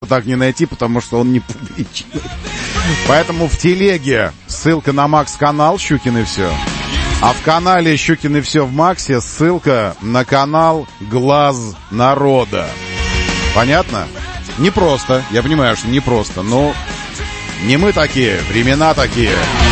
так не найти, потому что он не публичный. Поэтому в телеге ссылка на Макс-канал «Щукин и все». А в канале «Щукин и все» в Максе ссылка на канал «Глаз народа». Понятно? Непросто. Я понимаю, что непросто, но не мы такие, времена такие.